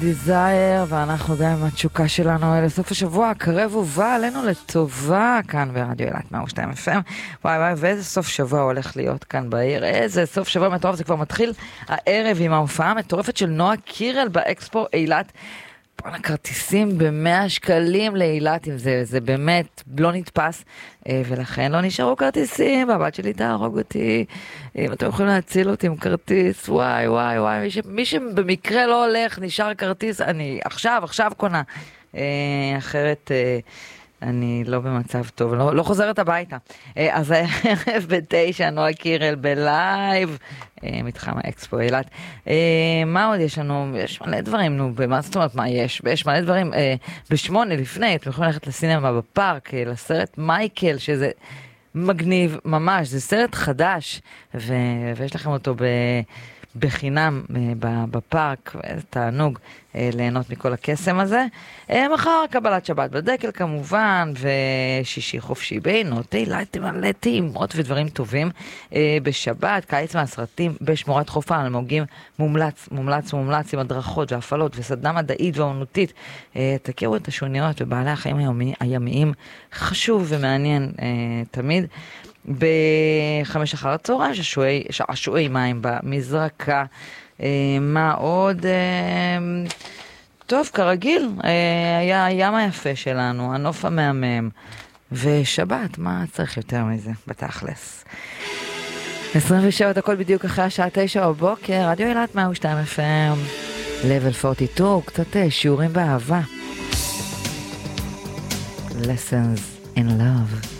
דיזייר, ואנחנו גם עם התשוקה שלנו לסוף השבוע הקרב ובא עלינו לטובה כאן ברדיו אילת 102 FM. וואי וואי, ואיזה סוף שבוע הולך להיות כאן בעיר, איזה סוף שבוע מטורף, זה כבר מתחיל הערב עם ההופעה המטורפת של נועה קירל באקספו אילת. בואנה, כרטיסים ב100 שקלים לאילת, אם זה באמת לא נתפס, ולכן לא נשארו כרטיסים, והבת שלי תהרוג אותי, אם אתם יכולים להציל אותי עם כרטיס, וואי וואי וואי, מי שבמקרה לא הולך, נשאר כרטיס, אני עכשיו קונה, אחרת אני לא במצב טוב, לא חוזרת הביתה. אז הערב ב9, נועה קירל בלייב, מתחם האקספו אילת. מה עוד יש לנו? יש מלא דברים, נו, במה זאת אומרת מה יש? יש מלא דברים. ב8 לפני, אתם יכולים ללכת לסינמה בפארק, לסרט מייקל, שזה מגניב ממש, זה סרט חדש, ויש לכם אותו בחינם בפארק, ואיזה תענוג ליהנות מכל הקסם הזה. מחר קבלת שבת בדקל כמובן, ושישי חופשי בעינות אילת, מלא טעימות ודברים טובים. בשבת, קיץ מהסרטים בשמורת חוף האלמוגים, מומלץ עם הדרכות והפעלות וסדנה מדעית ואומנותית. תכירו את השוניות ובעלי החיים הימיים, חשוב ומעניין תמיד. ב5 אחר הצהריים, שעשועי מים במזרקה. מה עוד? טוב, כרגיל, היה הים היפה שלנו, הנוף המהמם, ושבת, מה צריך יותר מזה, בתכלס. 27 הכל בדיוק אחרי השעה 9 בבוקר, רדיו אילת 102 FM, level 42, קצת שיעורים באהבה. Lessons in love.